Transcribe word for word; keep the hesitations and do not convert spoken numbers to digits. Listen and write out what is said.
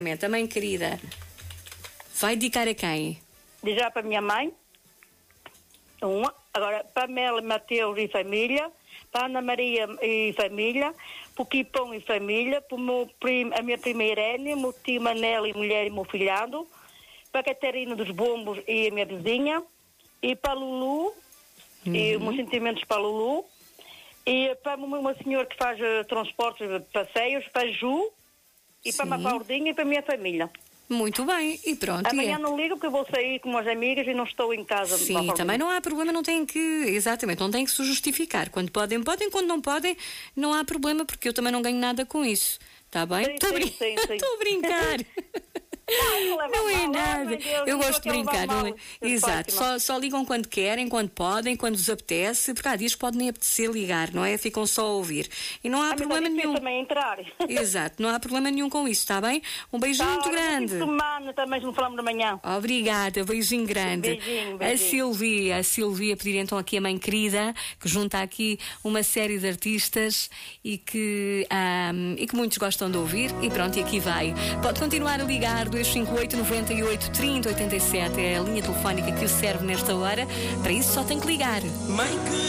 A mãe querida vai dedicar a quem? Já para a minha mãe, uma. Agora, para a Mel, Mateus e família, para a Ana Maria e família, para o Quipão e família, para o meu primo, a minha prima Irene, o meu tio Manel e mulher e meu filhado, para a Catarina dos Bombos e a minha vizinha, e para a Lulu, uhum. e os meus sentimentos para a Lulu, e para uma senhora que faz uh, transportes, passeios, para a Ju, e Sim. para a Mafaldinha e para a minha família. Muito bem, e pronto. Amanhã é. não ligo porque eu vou sair com as amigas e não estou em casa. Sim, também não há problema, não tem que, exatamente, não tem que se justificar. Quando podem, podem, quando não podem, não há problema, porque eu também não ganho nada com isso. Está bem? Estou sim, sim, sim, sim. a brincar. Não, não é mal, nada. Deus, eu gosto de brincar. Não é? Exato. Só, só ligam quando querem, quando podem, quando vos apetece, porque há dias pode nem apetecer ligar, não é? Ficam só a ouvir. E não há a problema nenhum. Também entrar. Exato, não há problema nenhum com isso, está bem? Um beijinho tá, muito grande. Semana, também não falamos de manhã. Obrigada, beijinho grande. Beijinho, beijinho. A Silvia, a Silvia pedir então aqui a mãe querida, que junta aqui uma série de artistas e que, um, e que muitos gostam de ouvir. E pronto, e aqui vai. Pode continuar a ligar dois cinco oito, nove oito, trinta, oitenta e sete. É a linha telefónica que o serve nesta hora. Para isso só tem que ligar. Mãe que